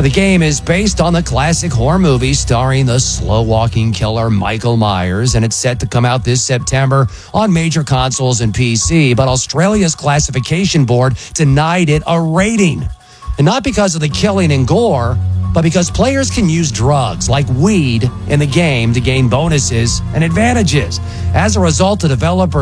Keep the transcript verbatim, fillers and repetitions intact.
The game is based on the classic horror movie starring the slow-walking killer Michael Myers, and it's set to come out this September on major consoles and P C, but Australia's classification board denied it a rating. And not because of the killing and gore, but because players can use drugs like weed in the game to gain bonuses and advantages. As a result, the developer